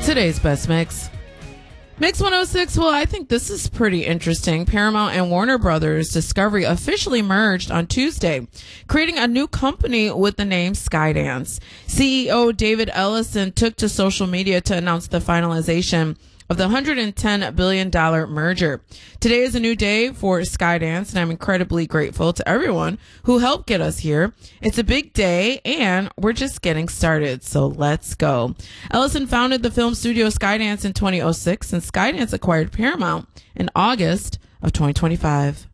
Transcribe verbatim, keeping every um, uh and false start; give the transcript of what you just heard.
Today's best mix. Mix one oh six, well, I think this is pretty interesting. Paramount and Warner Brothers Discovery officially merged on Tuesday, creating a new company with the name Skydance. C E O David Ellison took to social media to announce the finalization of the one hundred ten billion dollars merger. Today is a new day for Skydance, and I'm incredibly grateful to everyone who helped get us here. It's a big day, and we're just getting started, so let's go. Ellison founded the film studio Skydance in twenty oh six, and Skydance acquired Paramount in August of twenty twenty-five.